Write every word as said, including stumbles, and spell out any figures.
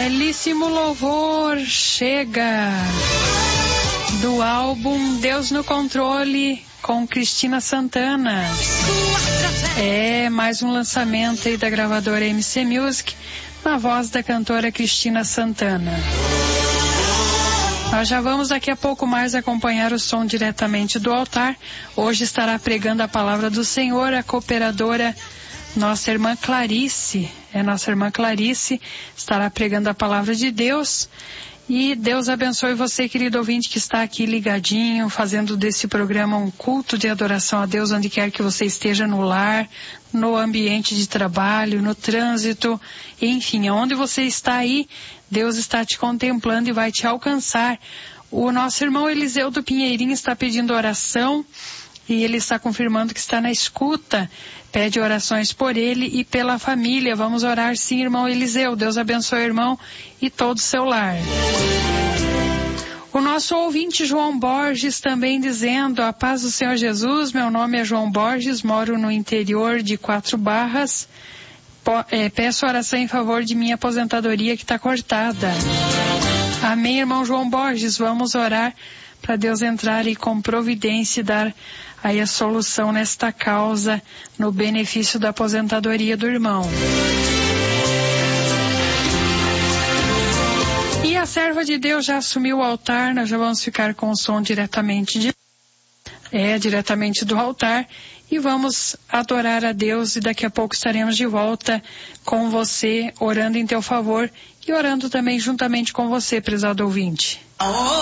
Belíssimo louvor, Chega, do álbum Deus no Controle, com Cristina Santana. É mais um lançamento aí da gravadora M C Music, na voz da cantora Cristina Santana. Nós já vamos daqui a pouco mais acompanhar o som diretamente do altar. Hoje estará pregando a palavra do Senhor a cooperadora, nossa irmã Clarice. É nossa irmã Clarice, estará pregando a palavra de Deus. E Deus abençoe você, querido ouvinte, que está aqui ligadinho, fazendo desse programa um culto de adoração a Deus, onde quer que você esteja, no lar, no ambiente de trabalho, no trânsito, enfim, onde você está aí, Deus está te contemplando e vai te alcançar. O nosso irmão Eliseu do Pinheirinho está pedindo oração e ele está confirmando que está na escuta. Pede orações por ele e pela família. Vamos orar sim, irmão Eliseu. Deus abençoe, irmão, e todo o seu lar. O nosso ouvinte João Borges também dizendo: a paz do Senhor Jesus, meu nome é João Borges, moro no interior de Quatro Barras. Po- é, peço oração em favor de minha aposentadoria que está cortada. Amém, irmão João Borges. Vamos orar para Deus entrar e com providência e dar aí a solução nesta causa, no benefício da aposentadoria do irmão. E a serva de Deus já assumiu o altar. Nós já vamos ficar com o som diretamente de é diretamente do altar e vamos adorar a Deus, e daqui a pouco estaremos de volta com você, orando em teu favor e orando também juntamente com você, prezado ouvinte. Oh.